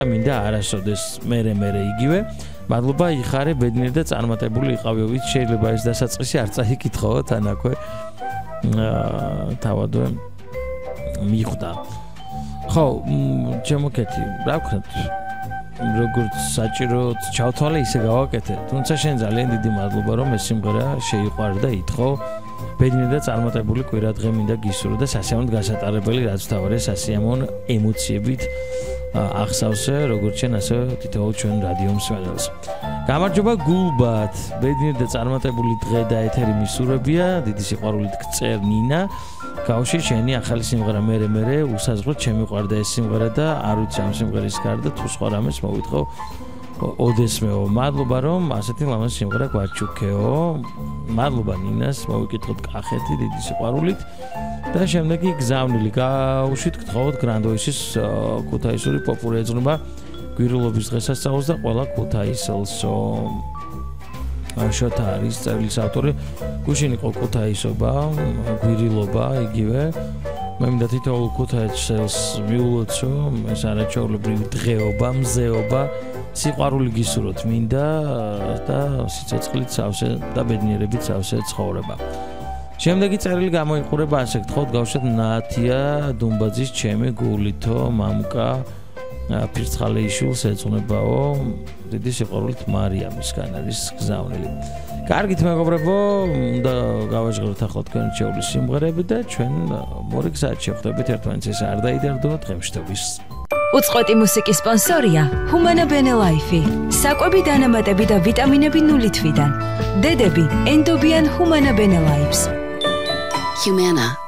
მინდა არასოდეს მერე იგივე. მადლობა იხარე ბედნიერი და წარმატებული იყავიო, ვიცი შეიძლება ეს დასაწყისი არ წაიკითხო თან აქვე. თავადვე მიხვდა. ხო, ჩემოკეთი, რა ვქნათ? როგორც საჭირო ჩავთვალე ისე გავაკეთე. თუმცა შენ ძალიან დიდი მადლობა რომ ეს სიმღერა შეიყვარ და ითხოვ. ბედნიერი და წარმატებული კვირადღე მინდა გისურვო და სასიამოვნო გასატარებელი რაც თავარი სასიამოვნო ემოციებით ახსავსე როგორც შენ ასე თითოეულ ჩვენ რადიო მსმენელს. გამარჯობა გულბათ, ბედნიერი და წარმატებული დღე და ეთერი მისურვებია, დიდი სიყვარულით გწერ ნინა. გავში შენი ახალი სიმღერა მერე უსაზღვროდ შემიყვარდა ეს სიმღერა და არ ვიცი ამ სიმღერის გარდა თუ სხვა რამეს მოვიტყო ოდესმეო. მადლობა რომ ასეთი ლამაზი სიმღერა გვაჩუქეო. მადლობა ნინას, მოვიკითხოთ კახეთი დიდი სიყვარულით და შემდეგი გზავნილი გავშვით გთხოვოთ გრანდოისის ქუთაისური პოპური ეძღვნება გვირილობის დღესასწაულს და ყველა ქუთაისელსო. შოთა არის წერილის ავტორი, გუშინ იყო ქუთაისობა, გვირილობა იგივე. მე მინდა თითოეულ ქუთაისელს მიულოცო ეს არაჩვეულებრივი დღეობა, მზეობა, სიყვარული გისურვოთ მინდა და სიცოცხლით სავსე და ბედნიერებით სავსე ცხოვრება. შემდეგი წერილი გამოიყურება ასე გთხოვთ გავშოთ ნათია დუმბაძის ჩემი გულითო მამკა ფირცხალეიშვილს ეძღვნებაო დიდი სიყვარულით მარიამისგან არის გზავნილი. კარგით მეგობრებო, უნდა გავაჟღეროთ ახლა თქვენი შეეული სიმღერები და ჩვენ მორიგ საათში ხვდებით ერთმანეთს ეს არ დაიდარდო დღემშვიდობის. უწყვეტი მუსიკის სპონსორია Humana Bene Life. საკვები დანამატები და ვიტამინები 0 თვიდან. დედები ენდობიან Humana Bene Lives. Humana